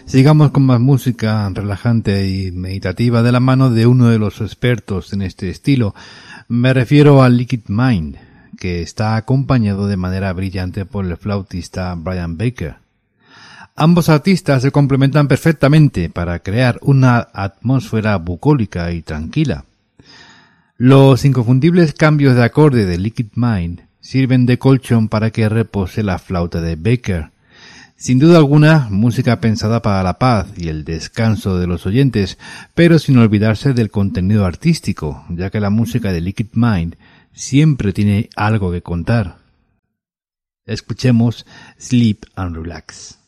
Sigamos con más música relajante y meditativa de la mano de uno de los expertos en este estilo. Me refiero a Liquid Mind, que está acompañado de manera brillante por el flautista Brian Baker. Ambos artistas se complementan perfectamente para crear una atmósfera bucólica y tranquila. Los inconfundibles cambios de acorde de Liquid Mind sirven de colchón para que repose la flauta de Baker. Sin duda alguna, música pensada para la paz y el descanso de los oyentes, pero sin olvidarse del contenido artístico, ya que la música de Liquid Mind siempre tiene algo que contar. Escuchemos Sleep and Relax.